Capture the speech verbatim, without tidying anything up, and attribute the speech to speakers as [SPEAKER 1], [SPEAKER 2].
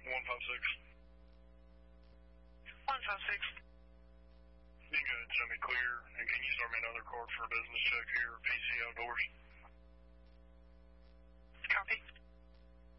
[SPEAKER 1] one five six.
[SPEAKER 2] one five six.
[SPEAKER 1] You can go ahead and show me clear, and can you start me another card for a business check here, P C Outdoors?